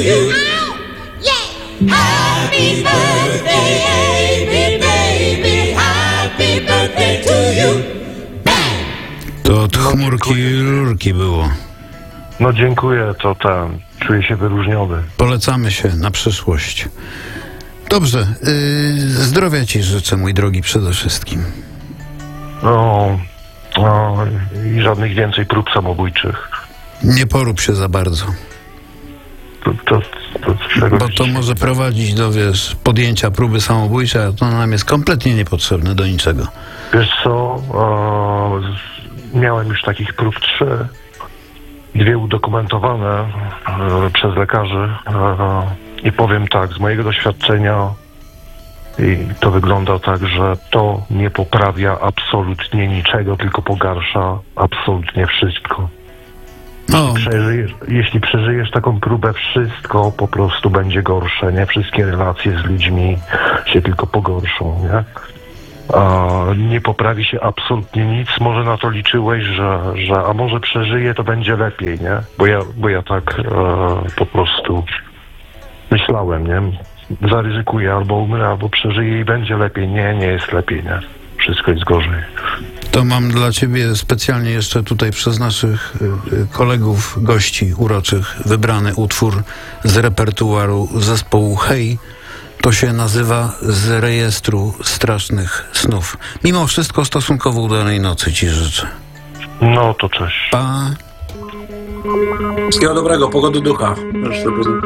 you. Happy birthday, baby, happy birthday to you. To od chmurki rurki było. No dziękuję, czuję się wyróżniony. Polecamy się na przyszłość. Dobrze, zdrowia ci życzę, mój drogi, przede wszystkim. No i żadnych więcej prób samobójczych. Nie porób się za bardzo. Bo to może prowadzić do, podjęcia próby samobójczej, a to nam jest kompletnie niepotrzebne do niczego. Wiesz co, miałem już takich prób 3. 2 udokumentowane przez lekarzy i powiem tak, z mojego doświadczenia i to wygląda tak, że to nie poprawia absolutnie niczego, tylko pogarsza absolutnie wszystko. Jeśli przeżyjesz taką próbę, wszystko po prostu będzie gorsze, nie? Wszystkie relacje z ludźmi się tylko pogorszą, nie? Nie poprawi się absolutnie nic. Może na to liczyłeś, że a może przeżyję, to będzie lepiej, nie? Bo ja tak po prostu myślałem, nie? Zaryzykuję, albo umrę, albo przeżyję i będzie lepiej. Nie jest lepiej, nie? Wszystko jest gorzej. To mam dla ciebie specjalnie jeszcze tutaj przez naszych kolegów, gości uroczych wybrany utwór z repertuaru zespołu Hej. To się nazywa Z rejestru strasznych snów. Mimo wszystko stosunkowo udanej nocy ci życzę. No to cześć. Pa. Wszystkiego dobrego, pogody ducha.